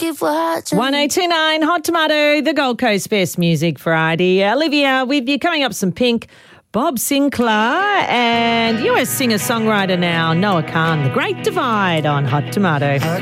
keep watching. 1029 Hot Tomato, the Gold Coast Best Music Variety. Olivia with you. Coming up, some Pink, Bob Sinclair, and US singer-songwriter now, Noah Kahan, The Great Divide on Hot Tomato.